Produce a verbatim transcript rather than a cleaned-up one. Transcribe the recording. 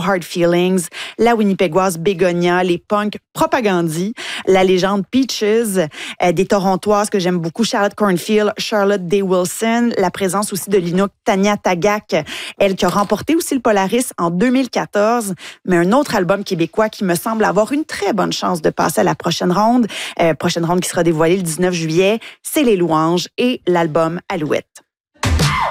Hard Feelings, la Winnipégoise Bégonia, les punks Propagandie, la légende Peaches, euh, des Torontoises que j'aime beaucoup, Charlotte Cornfield, Charlotte Day Wilson, la présence aussi de l'Inuk Tanya Tagak, elle qui a remporté aussi le Polaris en deux mille quatorze, mais un autre album québécois qui me semble avoir une très bonne chance de passer à la prochaine ronde, euh, prochaine ronde qui sera dévoilée le dix-neuf juillet, c'est Les Louanges et l'album Alouette.